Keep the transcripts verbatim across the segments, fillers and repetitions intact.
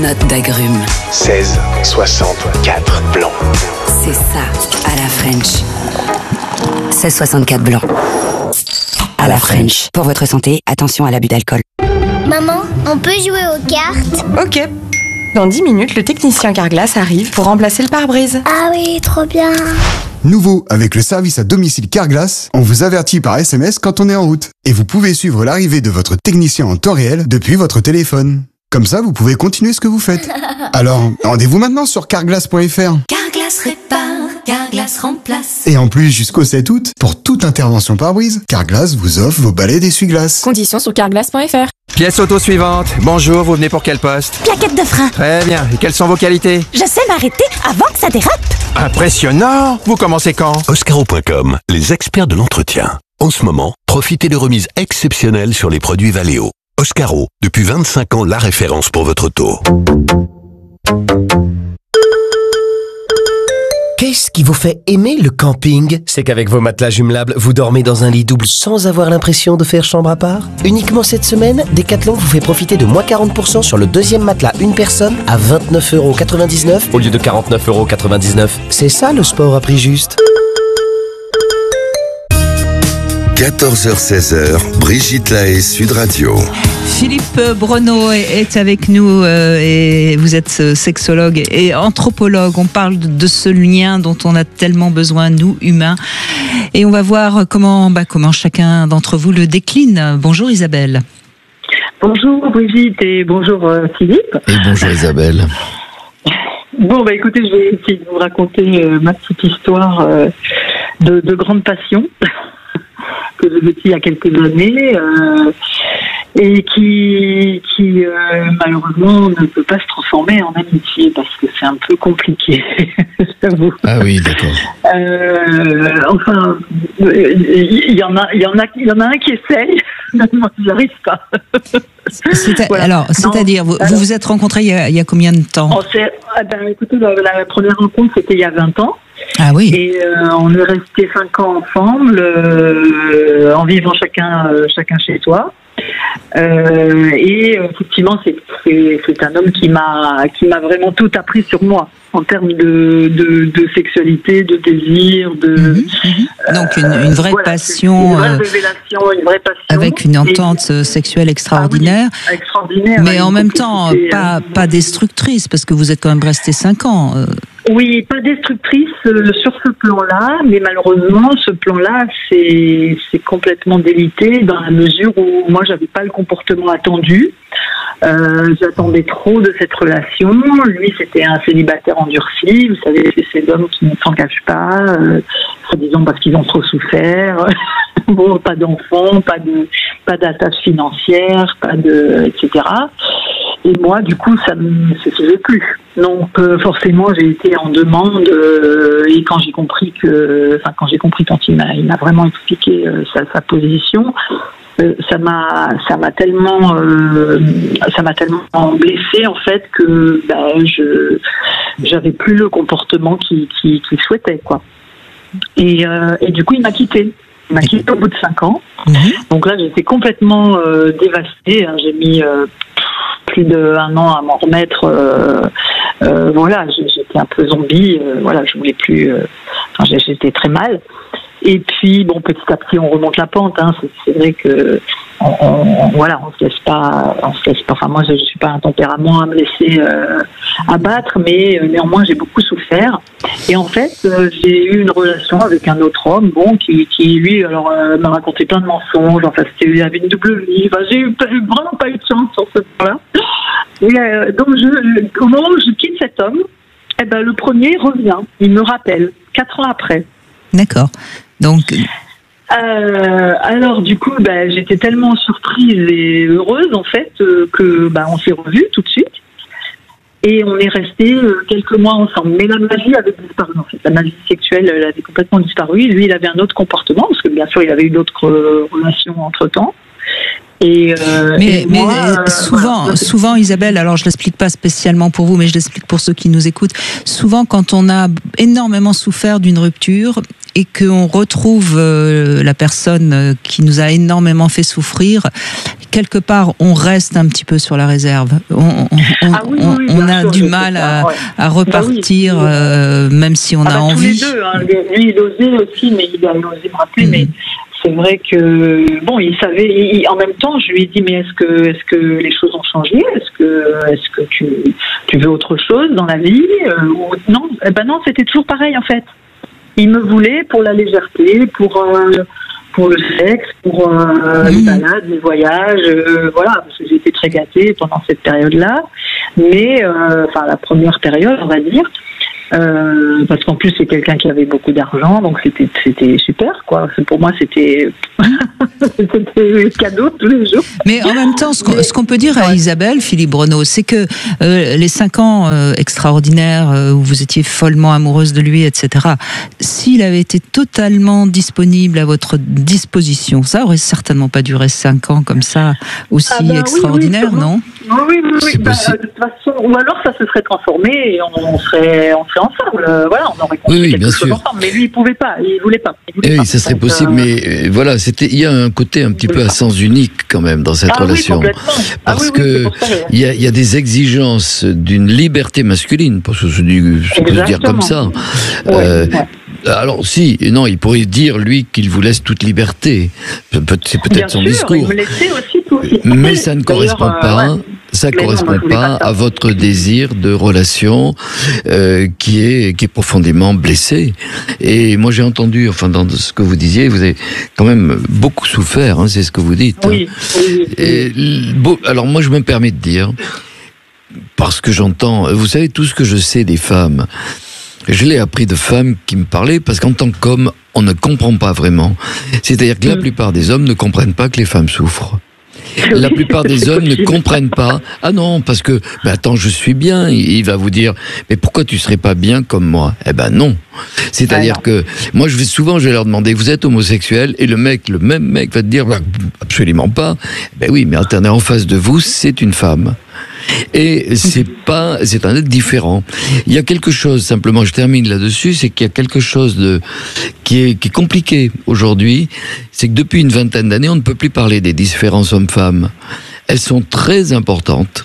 Note d'agrumes. seize soixante-quatre blanc. C'est ça, à la French. seize soixante-quatre blanc. À la French. Pour votre santé, attention à l'abus d'alcool. Maman, on peut jouer aux cartes? Ok. Dans dix minutes, le technicien Carglass arrive pour remplacer le pare-brise. Ah oui, trop bien. Nouveau, avec le service à domicile Carglass, on vous avertit par S M S quand on est en route. Et vous pouvez suivre l'arrivée de votre technicien en temps réel depuis votre téléphone. Comme ça, vous pouvez continuer ce que vous faites. Alors, rendez-vous maintenant sur carglass point f r. Carglass répare, Carglass remplace. Et en plus, jusqu'au sept août, pour toute intervention pare-brise, Carglass vous offre vos balais d'essuie-glace. Conditions sur carglass point f r. Pièce auto suivante. Bonjour, vous venez pour quel poste? Plaquette de frein. Très bien. Et quelles sont vos qualités? Je sais m'arrêter avant que ça dérape. Impressionnant. Vous commencez quand? Oscaro point com, les experts de l'entretien. En ce moment, profitez de remises exceptionnelles sur les produits Valeo. Oscaro, depuis vingt-cinq ans, la référence pour votre auto. Qu'est-ce qui vous fait aimer le camping? C'est qu'avec vos matelas jumelables, vous dormez dans un lit double sans avoir l'impression de faire chambre à part? Uniquement cette semaine, Decathlon vous fait profiter de moins quarante pour cent sur le deuxième matelas une personne à vingt-neuf euros quatre-vingt-dix-neuf au lieu de quarante-neuf euros quatre-vingt-dix-neuf. C'est ça le sport à prix juste. quatorze heures seize, Brigitte Lahaie, Sud Radio. Philippe Breneau est avec nous euh, et vous êtes sexologue et anthropologue. On parle de ce lien dont on a tellement besoin, nous, humains. Et on va voir comment, bah, comment chacun d'entre vous le décline. Bonjour Isabelle. Bonjour Brigitte et bonjour euh, Philippe. Et bonjour Isabelle. Bon, bah écoutez, je vais essayer de vous raconter euh, ma petite histoire euh, de, de grande passion que j'ai vécue il y a quelques années. Euh, et qui, qui euh, malheureusement ne peut pas se transformer en amitié parce que c'est un peu compliqué, j'avoue. Ah oui, d'accord. Euh, enfin, il y en a, il y en a, il y en a un qui essaye, mais moi j'y arrive pas. C'est à, voilà. Alors, c'est-à-dire, vous, alors, vous vous êtes rencontrés il y a, il y a combien de temps? on s'est, ah ben, écoutez, la, la première rencontre c'était il y a vingt ans. Ah oui. Et euh, on est restés cinq ans ensemble, euh, en vivant chacun, euh, chacun chez soi. Euh, et effectivement, c'est, c'est, c'est un homme qui m'a, qui m'a vraiment tout appris sur moi en termes de, de, de sexualité, de désir, de mmh, mmh. donc une, une vraie euh, voilà, passion, une vraie révélation, une vraie passion, avec une entente et, sexuelle extraordinaire, ah oui, extraordinaire, mais en même temps pas, euh, pas destructrice parce que vous êtes quand même resté cinq ans. Euh. Oui, pas destructrice euh, sur ce plan-là, mais malheureusement, ce plan-là, c'est, c'est complètement délité dans la mesure où moi, j'avais pas le comportement attendu. Euh, j'attendais trop de cette relation. Lui, c'était un célibataire endurci. Vous savez, c'est ces hommes qui ne s'engagent pas, euh, soi-disant parce qu'ils ont trop souffert. Bon, pas d'enfants, pas de, pas d'attache financière, pas de, et cetera. Et moi, du coup, ça ne se faisait plus. Donc, euh, forcément, j'ai été en demande. Euh, et quand j'ai compris que, enfin, quand j'ai compris quand il m'a, il m'a vraiment expliqué euh, sa, sa position, euh, ça m'a, ça m'a tellement, euh, ça m'a tellement blessée en fait que, ben, je, j'avais plus le comportement qu'il, qu'il, qu'il souhaitait, quoi. Et, euh, et du coup, il m'a quitté. Il m'a quitté au bout de cinq ans. Mmh. Donc là, j'étais complètement euh, dévastée. Hein. J'ai mis euh, plus d'un an à m'en remettre. Euh, euh, voilà, j'étais un peu zombie. Euh, voilà, je voulais plus. Euh, enfin, j'étais très mal. Et puis, bon, petit à petit, on remonte la pente. Hein. C'est, c'est vrai que, on, on, voilà, on se laisse pas, on se laisse pas. Enfin, moi, je, je suis pas un tempérament à me laisser euh, abattre, mais euh, néanmoins, j'ai beaucoup souffert. Et en fait, euh, j'ai eu une relation avec un autre homme, bon, qui, qui lui, alors, euh, m'a raconté plein de mensonges. Enfin, c'était, il avait une double vie. Enfin, j'ai eu, j'ai vraiment pas eu de chance sur ce point-là. Et euh, donc, je, au moment où je quitte cet homme, eh ben, le premier revient. Il me rappelle quatre ans après. D'accord. Donc, euh, alors du coup, bah, j'étais tellement surprise et heureuse en fait euh, que bah, on s'est revus tout de suite et on est restés euh, quelques mois ensemble. Mais la magie avait disparu en fait. La magie sexuelle, elle avait complètement disparu. Lui, il avait un autre comportement parce que bien sûr, il avait eu d'autres euh, relations entre temps. Et euh, mais et mais moi, euh, souvent, voilà. souvent, Isabelle, alors je l'explique pas spécialement pour vous, mais je l'explique pour ceux qui nous écoutent. Souvent, quand on a énormément souffert d'une rupture et qu'on retrouve euh, la personne qui nous a énormément fait souffrir, quelque part, on reste un petit peu sur la réserve. On, on, ah oui, on, oui, on a sûr, du mal à, ouais. à repartir, bah oui. euh, même si on ah a bah, envie. Tous les deux, hein. Lui, il osait aussi, mais il a osé me rappeler, mmh. mais c'est vrai que bon, il savait. Il, en même temps, je lui ai dit, mais est-ce que, est-ce que les choses ont changé ? Est-ce que, est-ce que tu, tu veux autre chose dans la vie ? euh, ou, Non, eh ben non, c'était toujours pareil en fait. Il me voulait pour la légèreté, pour euh, pour le sexe, pour euh, mmh. les balades, les voyages, euh, voilà, parce que j'ai été très gâtée pendant cette période-là. Mais euh, enfin, la première période, on va dire. Euh, parce qu'en plus c'est quelqu'un qui avait beaucoup d'argent, donc c'était c'était super quoi. Pour moi c'était c'était cadeau tous les jours. Mais en même temps, ce qu'on, ce qu'on peut dire à Isabelle, Philippe Bruno, c'est que euh, les cinq ans euh, extraordinaires euh, où vous étiez follement amoureuse de lui, et cetera. S'il avait été totalement disponible à votre disposition, ça aurait certainement pas duré cinq ans comme ça, aussi ah bah, extraordinaire, oui, oui, non ? Oui, oui, oui. Bah, de toute façon, ou alors ça se serait transformé et on, on serait, on serait ensemble. Euh, voilà, on aurait construit oui, oui, quelque bien chose sûr. ensemble. Mais lui, il pouvait pas, il voulait pas. Il voulait oui, pas. ça serait Donc, possible, euh... mais euh, voilà, c'était, il y a un côté un petit peu à sens unique quand même dans cette ah, relation, oui, parce ah, oui, que oui, il y a, il y a des exigences d'une liberté masculine, parce que je peux se dire comme ça. Ouais, euh, ouais. Alors si, non, il pourrait dire lui qu'il vous laisse toute liberté. C'est peut-être Bien son sûr, discours. Il me laissait aussi tout. Mais ça ne correspond euh, pas. Ouais. Ça ne correspond non, pas, pas à votre désir de relation euh, qui est qui est profondément blessé. Et moi j'ai entendu, enfin dans ce que vous disiez, vous avez quand même beaucoup souffert. Hein, c'est ce que vous dites. Oui. Hein. oui, oui. Et, bon, alors moi je me permets de dire, parce que j'entends, vous savez tout ce que je sais des femmes. Je l'ai appris de femmes qui me parlaient, parce qu'en tant qu'homme, on ne comprend pas vraiment. C'est-à-dire que la plupart des hommes ne comprennent pas que les femmes souffrent. La plupart des hommes ne comprennent pas. Ah non, parce que, ben attends, je suis bien. Il va vous dire, mais pourquoi tu serais pas bien comme moi ? Eh ben non. C'est-à-dire ah que, moi, je vais souvent, je vais leur demander, vous êtes homosexuel ? Et le mec, le même mec va te dire, absolument pas. Ben oui, mais attendez, en face de vous, c'est une femme. Et c'est pas, c'est un être différent. Il y a quelque chose, simplement, je termine là-dessus, c'est qu'il y a quelque chose de, qui est, qui est compliqué aujourd'hui, c'est que depuis une vingtaine d'années, on ne peut plus parler des différences hommes-femmes. Elles sont très importantes.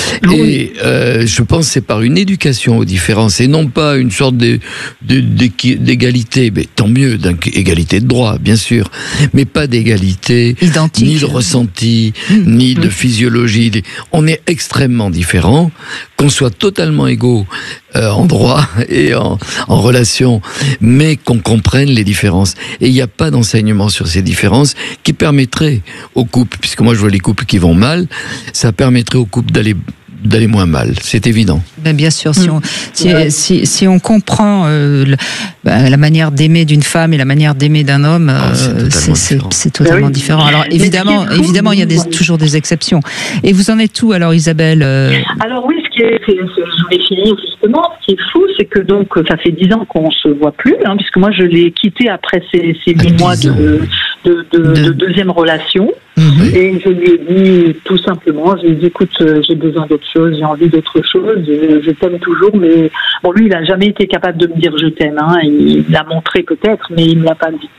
Et euh, je pense que c'est par une éducation aux différences et non pas une sorte de, de, d'égalité, mais tant mieux, d'égalité de droit, bien sûr, mais pas d'égalité, identique, ni de ressenti, mmh. ni mmh. de physiologie. On est extrêmement différents, qu'on soit totalement égaux euh, en droit et en, en relation, mais qu'on comprenne les différences. Et il n'y a pas d'enseignement sur ces différences qui permettrait aux couples, puisque moi je vois les couples qui vont mal, ça permettrait aux couples d'aller d'aller moins mal, c'est évident. Ben bien sûr, si on, si, ouais. si, si on comprend euh, le, ben, la manière d'aimer d'une femme et la manière d'aimer d'un homme, oh, c'est totalement, c'est, c'est, c'est totalement oui. différent. Alors évidemment, évidemment, il y a des, toujours des exceptions. Et vous en êtes où alors, Isabelle ? Alors oui, ce qui est, c'est, je voulais finir justement. Ce qui est fou, c'est que donc ça fait dix ans qu'on se voit plus, hein, puisque moi je l'ai quitté après ces, ces huit mois de, de, de, de, de deuxième relation. Mmh. Et je lui ai dit tout simplement, je lui ai dit écoute, j'ai besoin d'autre chose, j'ai envie d'autre chose, je, je t'aime toujours, mais bon, lui il n'a jamais été capable de me dire je t'aime, hein, il l'a montré peut-être, mais il ne me l'a pas dit.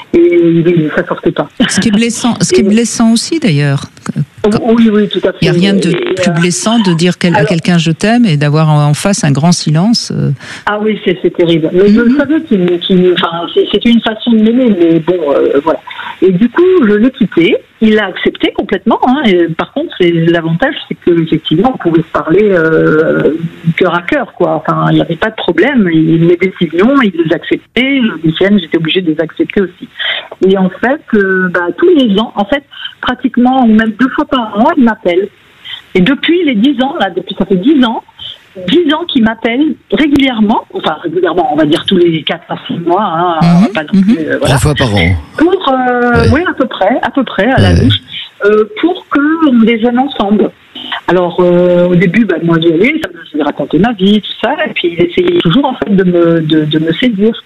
Et ça sortait pas. Ce qui est blessant, ce qui est blessant aussi d'ailleurs. Oui, oui, tout à fait. Il n'y a rien de et, plus euh, blessant de dire quel, alors, à quelqu'un je t'aime et d'avoir en face un grand silence. Ah oui, c'est, c'est terrible. Mais mm-hmm. je savais qu'il, qu'il, enfin, c'est, c'était une façon de m'aimer, mais bon, euh, voilà. Et du coup, je l'ai quitté. Il l'a accepté complètement. Hein, et par contre, c'est, l'avantage, c'est qu'effectivement, on pouvait se parler euh, cœur à cœur, quoi. Enfin, il n'y avait pas de problème. Il, mes décisions, il les acceptait. Les siennes, j'étais obligée de les accepter aussi. Et en fait, euh, bah, tous les ans, en fait, pratiquement, ou même deux fois par an, il m'appelle. Et depuis les dix ans, là, depuis ça fait dix ans, dix ans qu'il m'appelle régulièrement, enfin régulièrement, on va dire tous les quatre à six mois, hein, mmh, pas non plus, euh, voilà. Trois fois par an. Pour, euh, ouais. oui, à peu près, à peu près, à ouais. la louche, euh, pour qu'on déjeune ensemble. Alors, euh, au début, bah, moi j'y allais, ça me faisait raconter ma vie, tout ça, et puis il essayait toujours en fait de me, de, de me séduire.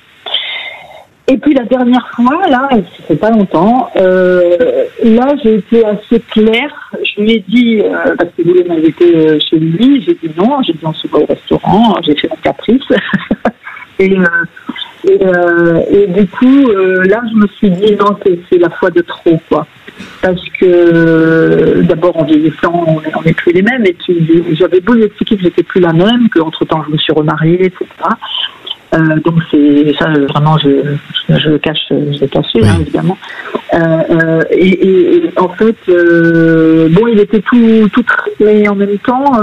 Et puis la dernière fois, là, ça fait pas longtemps, euh, là j'ai été assez claire. Je lui ai dit, euh, parce qu'il voulait m'inviter chez lui, j'ai dit non, j'ai dit on se voit au restaurant, j'ai fait mon caprice. et, euh, et, euh, et du coup, euh, là je me suis dit non, c'est, c'est la fois de trop, quoi. Parce que d'abord en vieillissant, on n'est on est plus les mêmes. Et puis j'avais beau lui expliquer que j'étais plus la même, qu'entre temps je me suis remariée, et cetera. Euh, donc c'est ça vraiment je je le cache, je l'ai caché oui. hein, évidemment. Euh, euh, et, et, et en fait euh, bon il était tout tout mais en même temps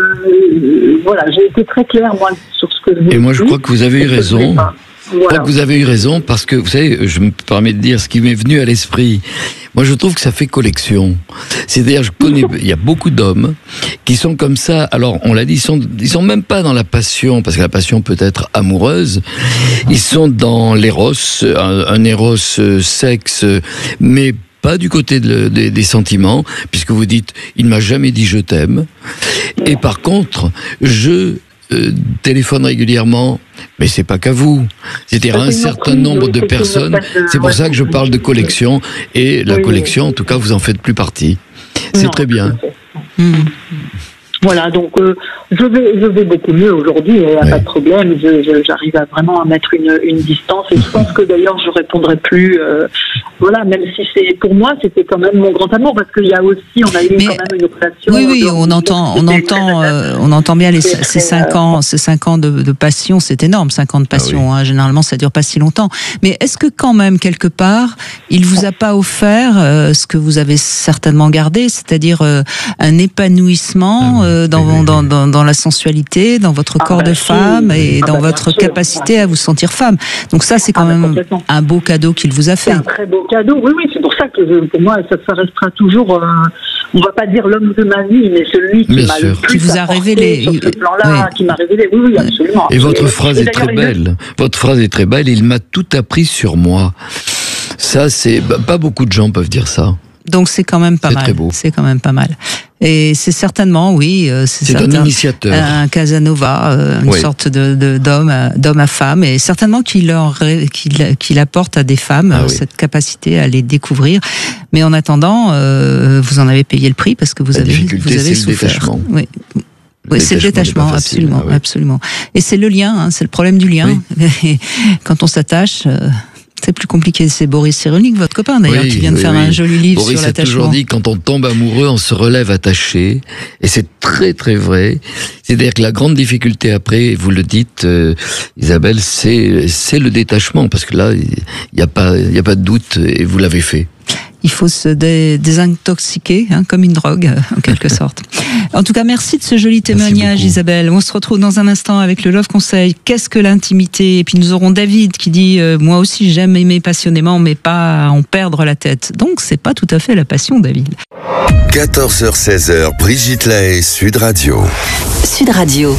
euh, voilà j'ai été très claire moi sur ce que je et moi je crois que vous avez eu raison. Voilà. Je crois que vous avez eu raison parce que, vous savez, je me permets de dire ce qui m'est venu à l'esprit. Moi, je trouve que ça fait collection. C'est-à-dire, je connais, il y a beaucoup d'hommes qui sont comme ça. Alors, on l'a dit, ils sont, ils sont même pas dans la passion, parce que la passion peut être amoureuse. Ils sont dans l'éros, un, un éros sexe, mais pas du côté de, de, des sentiments, puisque vous dites, il m'a jamais dit je t'aime. Et par contre, je euh, téléphone régulièrement. Mais c'est pas qu'à vous. C'est-à-dire un certain nombre de personnes. C'est pour ça que je parle de collection. Et la collection, en tout cas, vous en faites plus partie. C'est très bien. Mmh. Voilà, donc euh, je vais je vais beaucoup mieux aujourd'hui, il n'y a ouais. pas de problème, je, je, j'arrive à vraiment à mettre une, une distance et je pense que d'ailleurs je répondrai plus, euh, voilà, même si c'est pour moi c'était quand même mon grand amour parce qu'il y a aussi, on a eu Mais, quand même une relation. Oui, oui, on entend, on entend, euh, on entend bien les, ces cinq ans, ces cinq ans de, de passion, c'est énorme, cinq ans de passion, ah oui. hein, généralement ça dure pas si longtemps. Mais est-ce que quand même quelque part, il vous a pas offert euh, ce que vous avez certainement gardé, c'est-à-dire euh, un épanouissement euh, Dans, dans, dans, dans la sensualité, dans votre corps ah bah de femme et ah dans bah votre capacité à vous sentir femme. Donc ça, c'est quand ah même bah un beau cadeau qu'il vous a fait. C'est un très beau cadeau, oui, oui. C'est pour ça que je, pour moi, ça, ça restera toujours, euh, on va pas dire l'homme de ma vie, mais celui qui Bien m'a sûr. le plus qui vous a révélé. Sur ce plan-là, oui. qui m'a révélé. Oui, oui, absolument. Et votre et, phrase et est très belle. Votre phrase est très belle. Il m'a tout appris sur moi. Ça, c'est bah, pas beaucoup de gens peuvent dire ça. Donc c'est quand même pas c'est mal. Très beau. C'est quand même pas mal. Et c'est certainement, oui, c'est, c'est certain, un initiateur, un Casanova, une oui. sorte de, de d'homme, d'homme à femme, et certainement qu'il leur, qu'il, qu'il apporte à des femmes ah, cette oui. capacité à les découvrir. Mais en attendant, euh, vous en avez payé le prix parce que vous La avez, vous avez c'est souffert. Le détachement. Oui. Oui, c'est le détachement, facile, absolument, ah oui. absolument. Et c'est le lien, hein, c'est le problème du lien. Oui. Quand on s'attache. Euh, C'est plus compliqué. C'est Boris Cyrulnik, votre copain d'ailleurs, oui, qui vient de oui, faire oui. un joli livre Boris sur l'attachement. Boris a toujours dit, quand on tombe amoureux, on se relève attaché. Et c'est très très vrai. C'est-à-dire que la grande difficulté après, vous le dites, euh, Isabelle, c'est c'est le détachement, parce que là, il n'y a pas il y a pas de doute, et vous l'avez fait. Il faut se dé- désintoxiquer, hein, comme une drogue, en quelque sorte. En tout cas, merci de ce joli témoignage, Isabelle. On se retrouve dans un instant avec le Love Conseil. Qu'est-ce que l'intimité? Et puis nous aurons David qui dit euh, moi aussi j'aime aimer passionnément, mais pas en perdre la tête. Donc c'est pas tout à fait la passion, David. quatorze heures seize heures, Brigitte Lahaie, Sud Radio. Sud Radio.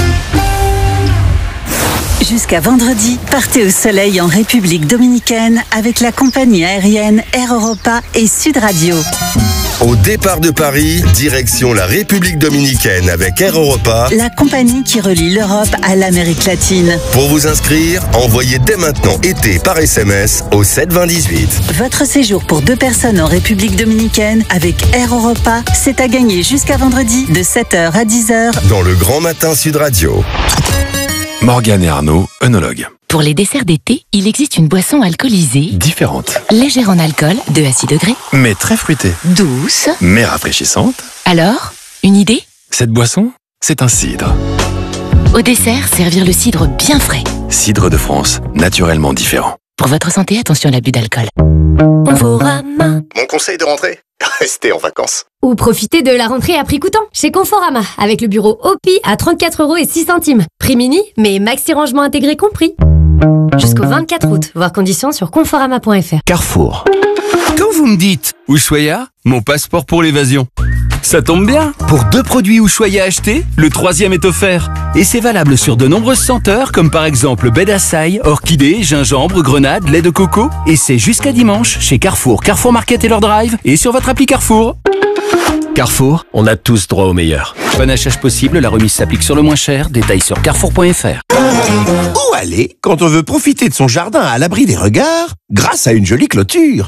Jusqu'à vendredi, partez au soleil en République dominicaine avec la compagnie aérienne Air Europa et Sud Radio. Au départ de Paris, direction la République dominicaine avec Air Europa, la compagnie qui relie l'Europe à l'Amérique latine. Pour vous inscrire, envoyez dès maintenant été par S M S au sept vingt dix-huit. Votre séjour pour deux personnes en République dominicaine avec Air Europa, c'est à gagner jusqu'à vendredi de sept heures à dix heures dans le Grand Matin Sud Radio. Morgane et Arnaud, œnologues. Pour les desserts d'été, il existe une boisson alcoolisée différente, légère en alcool, de à six degrés, mais très fruitée, douce, mais rafraîchissante. Alors, une idée? Cette boisson, c'est un cidre. Au dessert, servir le cidre bien frais. Cidre de France, naturellement différent. Pour votre santé, attention à l'abus d'alcool. Conforama. Mon conseil de rentrée, restez en vacances. Ou profitez de la rentrée à prix coûtant chez Conforama avec le bureau O P I à trente-quatre euros et six centimes. Prix mini, mais maxi rangement intégré compris. Jusqu'au vingt-quatre août, voir conditions sur conforama point f r. Carrefour. Quand vous me dites Ushuaïa, mon passeport pour l'évasion. Ça tombe bien. Pour deux produits Ushuaïa achetés, le troisième est offert. Et c'est valable sur de nombreuses senteurs, comme par exemple baie d'Açaï, orchidée, gingembre, grenade, lait de coco. Et c'est jusqu'à dimanche chez Carrefour, Carrefour Market et leur drive, et sur votre appli Carrefour. Carrefour, on a tous droit au meilleur. Bon achat possible, la remise s'applique sur le moins cher. Détails sur carrefour point f r. Où aller quand on veut profiter de son jardin à l'abri des regards grâce à une jolie clôture? Bah,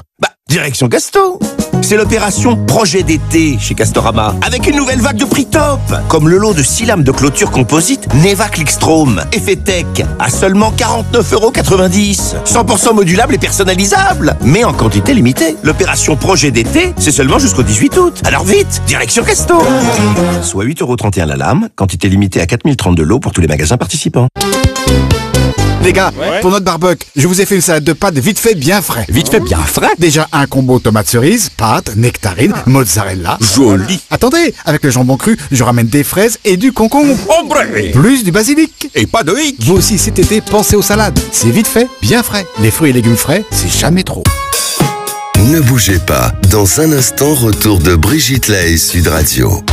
direction Casto. C'est l'opération Projet d'été chez Castorama, avec une nouvelle vague de prix top, comme le lot de six lames de clôture composite Neva Clickstrom Effet Tech à seulement quarante-neuf euros quatre-vingt-dix. cent pour cent modulable et personnalisable, mais en quantité limitée. L'opération Projet d'été, c'est seulement jusqu'au dix-huit août. Alors vite, direction Casto. Soit huit euros trente et un la lame, quantité limitée à quatre mille trente-deux lots pour tous les magasins participants. Les gars, ouais. Pour notre barbecue, je vous ai fait une salade de pâtes vite fait bien frais. Vite fait bien frais? Déjà un combo tomate cerise, pâtes, nectarine, mozzarella. Joli. Attendez, avec le jambon cru, je ramène des fraises et du concombre. Ombre. Plus du basilic. Et pas de hic. Vous aussi cet été, pensez aux salades. C'est vite fait, bien frais. Les fruits et légumes frais, c'est jamais trop. Ne bougez pas. Dans un instant, retour de Brigitte Lahaie Sud Radio.